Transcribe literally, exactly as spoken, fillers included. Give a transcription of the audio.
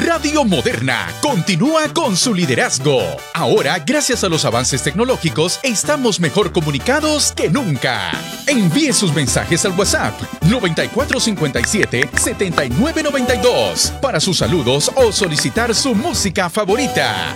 Radio Moderna continúa con su liderazgo. Ahora, gracias a los avances tecnológicos, estamos mejor comunicados que nunca. Envíe sus mensajes al WhatsApp noventa y cuatro cincuenta y siete setenta y nueve noventa y dos para sus saludos o solicitar su música favorita.